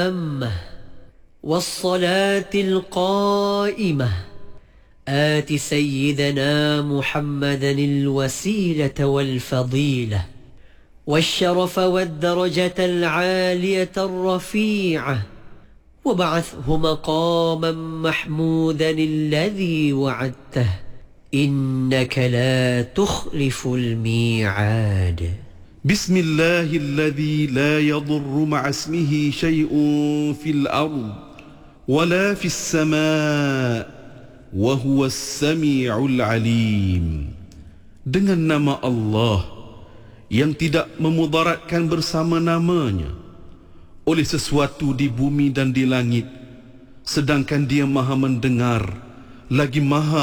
والصلاة القائمة آت سيدنا محمدا الوسيلة والفضيلة والشرف والدرجة العالية الرفيعة وابعثه مقاما محمودا الذي وعدته إنك لا تخلف الميعاد. بسم الله الذي لا يضر مع اسمه شيء في الأرض ولا في السماء وهو السميع العليم. Dengan nama Allah yang tidak memudaratkan bersama namanya oleh sesuatu di bumi dan di langit, sedangkan Dia Maha mendengar lagi Maha